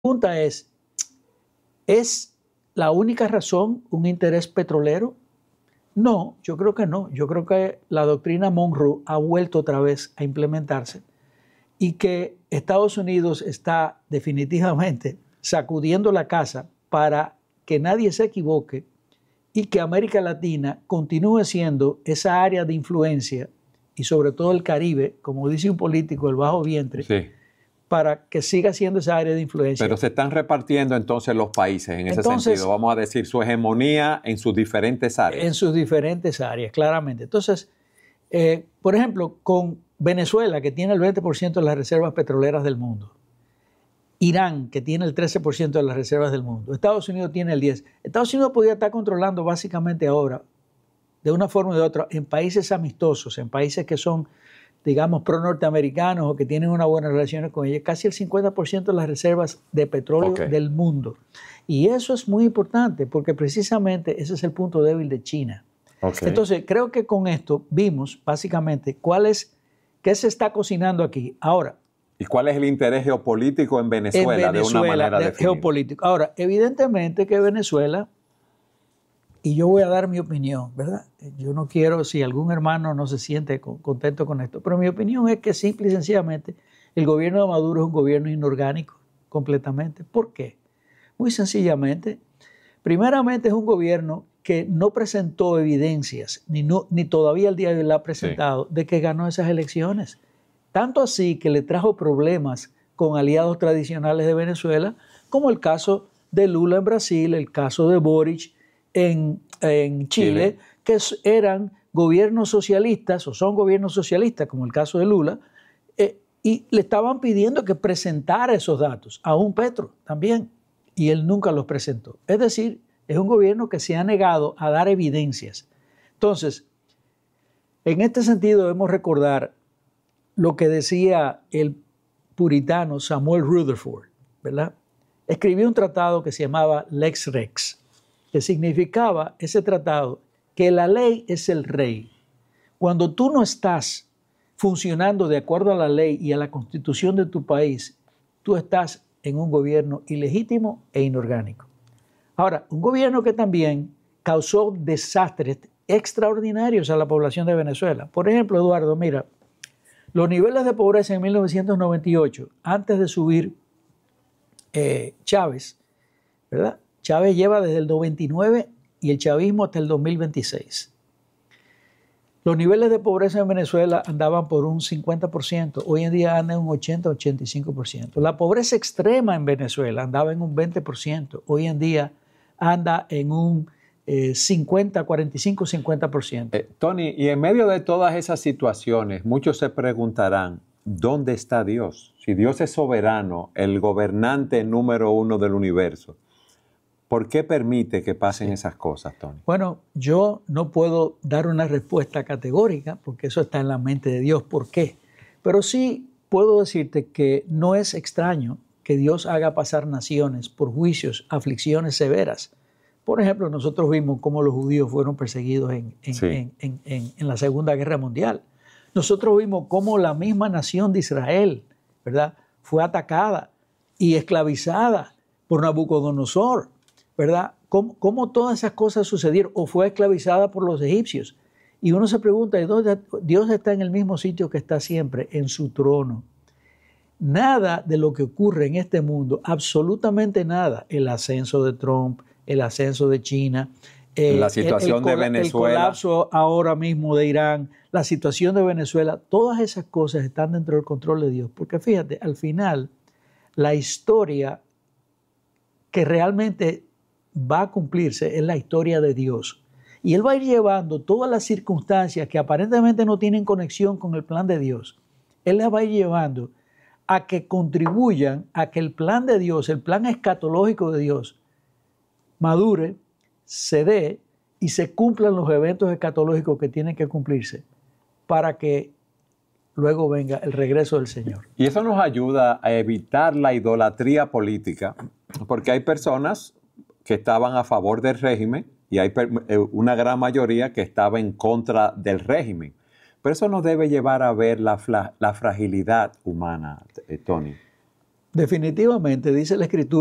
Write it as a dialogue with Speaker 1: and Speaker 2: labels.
Speaker 1: pregunta ¿es la única razón un interés petrolero? No, yo creo que no. Yo creo que la doctrina Monroe ha vuelto otra vez a implementarse y que Estados Unidos está definitivamente sacudiendo la casa para que nadie se equivoque y que América Latina continúe siendo esa área de influencia y sobre todo el Caribe, como dice un político, el bajo vientre, sí, para que siga siendo esa área de influencia.
Speaker 2: Pero se están repartiendo entonces los países en ese sentido, vamos a decir, su hegemonía en sus diferentes áreas.
Speaker 1: En sus diferentes áreas, claramente. Entonces, por ejemplo, con Venezuela, que tiene el 20% de las reservas petroleras del mundo, Irán, que tiene el 13% de las reservas del mundo, Estados Unidos tiene el 10%. Estados Unidos podría estar controlando básicamente ahora, de una forma o de otra, en países amistosos, en países que son, digamos, pro-norteamericanos o que tienen una buena relación con ellos, casi el 50% de las reservas de petróleo del mundo. Y eso es muy importante porque precisamente ese es el punto débil de China. Entonces, creo que con esto vimos básicamente qué se está cocinando aquí. Ahora,
Speaker 2: ¿y cuál es el interés geopolítico en Venezuela de una manera definida?
Speaker 1: Geopolítico. Ahora, evidentemente que Venezuela, y yo voy a dar mi opinión, ¿verdad? Yo no quiero, si algún hermano no se siente contento con esto, pero mi opinión es que simple y sencillamente el gobierno de Maduro es un gobierno inorgánico completamente. ¿Por qué? Muy sencillamente, primeramente es un gobierno que no presentó evidencias, ni todavía el día de hoy la ha presentado, de que ganó esas elecciones. Tanto así que le trajo problemas con aliados tradicionales de Venezuela, como el caso de Lula en Brasil, el caso de Boric en Chile, que eran gobiernos socialistas, o son gobiernos socialistas, como el caso de Lula, y le estaban pidiendo que presentara esos datos, aún Petro también, y él nunca los presentó. Es decir, es un gobierno que se ha negado a dar evidencias. Entonces, en este sentido debemos recordar lo que decía el puritano Samuel Rutherford, ¿verdad? Escribió un tratado que se llamaba Lex Rex, que significaba ese tratado que la ley es el rey. Cuando tú no estás funcionando de acuerdo a la ley y a la constitución de tu país, tú estás en un gobierno ilegítimo e inorgánico. Ahora, un gobierno que también causó desastres extraordinarios a la población de Venezuela. Por ejemplo, Eduardo, mira, los niveles de pobreza en 1998, antes de subir Chávez, ¿verdad? Chávez lleva desde el 99 y el chavismo hasta el 2026. Los niveles de pobreza en Venezuela andaban por un 50%, hoy en día andan en un 80-85%. La pobreza extrema en Venezuela andaba en un 20%, hoy en día anda en un 45-50%.
Speaker 2: Tony, y en medio de todas esas situaciones, muchos se preguntarán, ¿dónde está Dios? Si Dios es soberano, el gobernante número uno del universo, ¿por qué permite que pasen esas cosas, Tony?
Speaker 1: Bueno, yo no puedo dar una respuesta categórica, porque eso está en la mente de Dios, ¿por qué? Pero sí puedo decirte que no es extraño que Dios haga pasar naciones por juicios, aflicciones severas. Por ejemplo, nosotros vimos cómo los judíos fueron perseguidos en la Segunda Guerra Mundial. Nosotros vimos cómo la misma nación de Israel, ¿verdad?, fue atacada y esclavizada por Nabucodonosor, ¿verdad? ¿Cómo todas esas cosas sucedieron? O fue esclavizada por los egipcios. Y uno se pregunta, Dios está en el mismo sitio que está siempre, en su trono. Nada de lo que ocurre en este mundo, absolutamente nada, el ascenso de Trump, el ascenso de China,
Speaker 2: la situación de Venezuela,
Speaker 1: el colapso ahora mismo de Irán, la situación de Venezuela, todas esas cosas están dentro del control de Dios. Porque fíjate, al final, la historia que realmente va a cumplirse es la historia de Dios. Y Él va a ir llevando todas las circunstancias que aparentemente no tienen conexión con el plan de Dios. Él las va a ir llevando a que contribuyan a que el plan de Dios, el plan escatológico de Dios, madure, se dé y se cumplan los eventos escatológicos que tienen que cumplirse para que luego venga el regreso del Señor.
Speaker 2: Y eso nos ayuda a evitar la idolatría política, porque hay personas que estaban a favor del régimen y hay una gran mayoría que estaba en contra del régimen. Pero eso nos debe llevar a ver la fragilidad humana, Tony.
Speaker 1: Definitivamente, dice la Escritura,